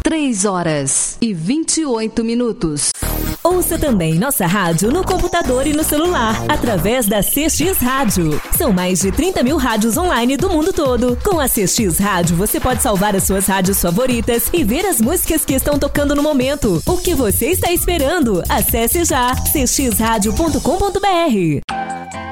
3h28. Ouça também nossa rádio no computador e no celular, através da CX Rádio. São mais de 30 mil rádios online do mundo todo. Com a CX Rádio, você pode salvar as suas rádios favoritas e ver as músicas que estão tocando no momento. O que você está esperando? Acesse já cxradio.com.br.